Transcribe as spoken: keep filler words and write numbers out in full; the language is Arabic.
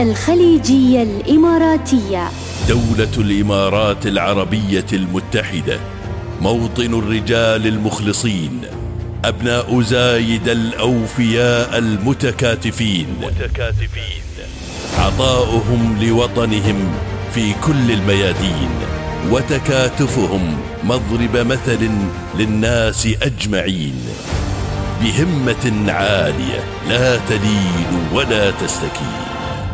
الخليجية الإماراتية. دولة الإمارات العربية المتحدة، موطن الرجال المخلصين، أبناء زايد الأوفياء المتكاتفين، متكاتفين عطاؤهم لوطنهم في كل الميادين، وتكاتفهم مضرب مثل للناس أجمعين، بهمة عالية لا تلين ولا تستكين.